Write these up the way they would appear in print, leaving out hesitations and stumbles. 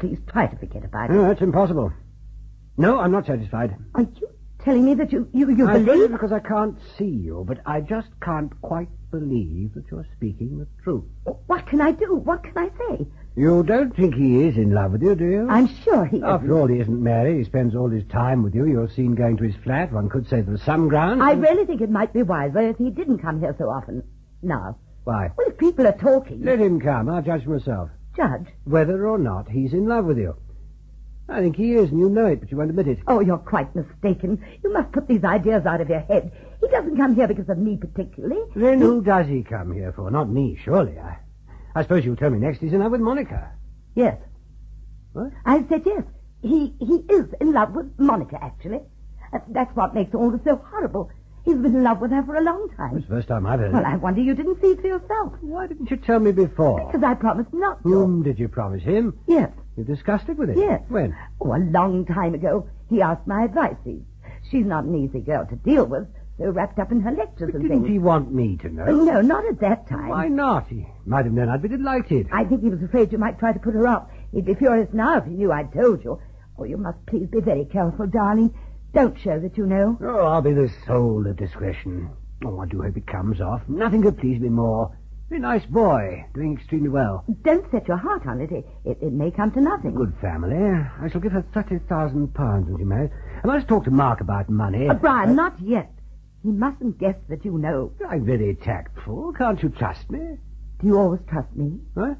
please try to forget about it. No, that's impossible. No, I'm not satisfied. Are you telling me that you I believe... because I can't see you, but I just can't quite believe that you're speaking the truth. What can I do? What can I say? You don't think he is in love with you, do you? I'm sure he is. After all, he isn't married. He spends all his time with you. You're seen going to his flat. One could say there's some ground. I really think it might be wiser if he didn't come here so often. Now. Why? Well, if people are talking... Let him come. I'll judge for myself. Judge? Whether or not he's in love with you. I think he is, and you know it, but you won't admit it. Oh, you're quite mistaken. You must put these ideas out of your head. He doesn't come here because of me particularly. Then who does he come here for? Not me, surely. I suppose you'll tell me next he's in love with Monica. Yes. What? I said yes. He is in love with Monica, actually. That's what makes all this so horrible. He's been in love with her for a long time. It's the first time I've heard Well, it. I wonder you didn't see it for yourself. Why didn't you tell me before? Because I promised not to. Whom did you promise? Him? Yes. You discussed it with him? Yes. When? Oh, a long time ago. He asked my advice. She's not an easy girl to deal with, so wrapped up in her lectures But and didn't things. he want me to know? No, not at that time. Why not? He might have known I'd be delighted. I think he was afraid you might try to put her off. He'd be furious now if he knew I'd told you. Oh, you must please be very careful, darling. Don't show that you know. Oh, I'll be the soul of discretion. Oh, I do hope it comes off. Nothing could please me more. He's a nice boy, doing extremely well. Don't set your heart on it. It may come to nothing. Good family. I shall give her £30,000 when she marries. I must talk to Mark about money. Brian, not yet. He mustn't guess that you know. I'm very tactful. Can't you trust me? Do you always trust me? What?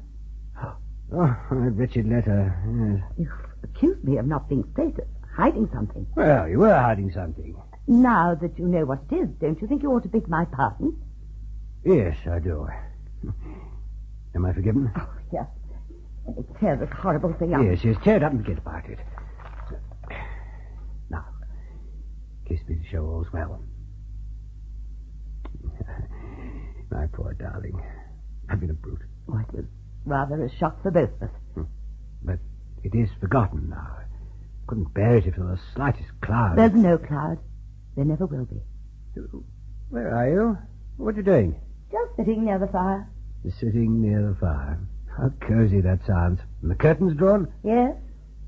Oh, that wretched letter. Yes. You accused me of not being straight, hiding something. Well, you were hiding something. Now that you know what it is, don't you think you ought to beg my pardon? Yes, I do. Am I forgiven? Oh, yes. Let me tear this horrible thing up. Yes, tear it up and forget about it. Now, kiss me to show all's well. My poor darling. I've been a brute. Oh, it was rather a shock for both of us. But it is forgotten now. I couldn't bear it if there was the slightest cloud. There's no cloud. There never will be. Where are you? What are you doing? Just sitting near the fire. Sitting near the fire. How cozy that sounds. And the curtains drawn? Yes?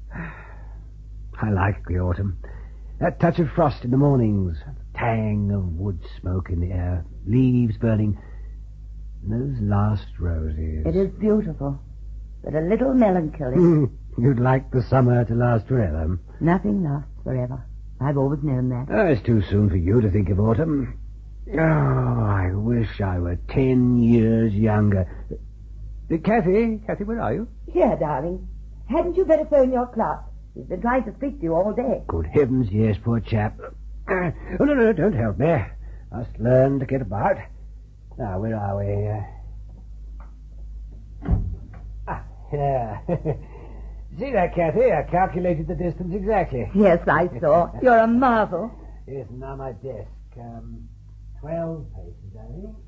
I like the autumn. That touch of frost in the mornings, the tang of wood smoke in the air, leaves burning, and those last roses. It is beautiful, but a little melancholy. You'd like the summer to last forever. Nothing lasts forever. I've always known that. Oh, it's too soon for you to think of autumn. Oh, I wish I were 10 years younger. Kathy, where are you? Here, darling. Hadn't you better phone your clerk? He's been trying to speak to you all day. Good heavens, yes, poor chap. Oh, no, don't help me. Must learn to get about. Now, where are we? Yeah. See that, Kathy? I calculated the distance exactly. Yes, I saw. You're a marvel. Yes, now my desk. 12 paces, I think.